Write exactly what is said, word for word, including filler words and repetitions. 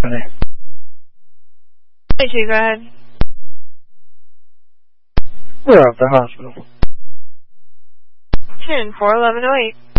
twenty-two, go ahead. We're at the hospital. ten four eleven oh eight.